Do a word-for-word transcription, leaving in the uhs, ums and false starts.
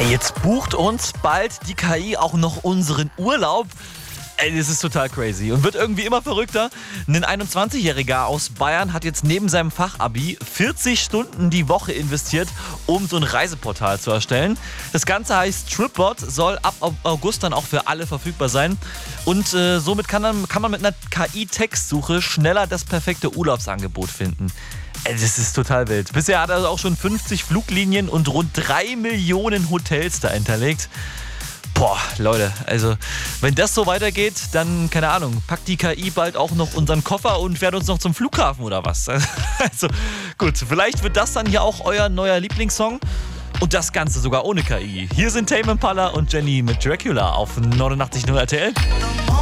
Ey, jetzt bucht uns bald die K I auch noch unseren Urlaub. Ey, das ist total crazy und wird irgendwie immer verrückter. Ein einundzwanzigjähriger aus Bayern hat jetzt neben seinem Fachabi vierzig Stunden die Woche investiert, um so ein Reiseportal zu erstellen. Das Ganze heißt Tripbot, soll ab August dann auch für alle verfügbar sein. Und äh, somit kann, dann, kann man mit einer K I-Textsuche schneller das perfekte Urlaubsangebot finden. Ey, das ist total wild. Bisher hat er auch schon fünfzig Fluglinien und rund drei Millionen Hotels da hinterlegt. Boah, Leute, also wenn das so weitergeht, dann, keine Ahnung, packt die K I bald auch noch unseren Koffer und fährt uns noch zum Flughafen oder was? Also gut, vielleicht wird das dann ja auch euer neuer Lieblingssong und das Ganze sogar ohne K I. Hier sind Tame Impala und Jenny mit Dracula auf neunundachtzig Komma null R T L.